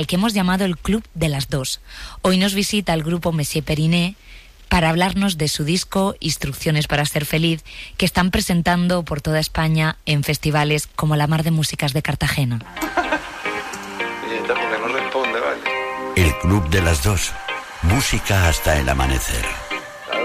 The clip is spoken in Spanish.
que hemos llamado el Club de las Dos. Hoy nos visita el grupo Monsieur Periné para hablarnos de su disco Instrucciones para ser feliz, que están presentando por toda España en festivales como la Mar de Músicas de Cartagena. El Club de las Dos. Música hasta el amanecer.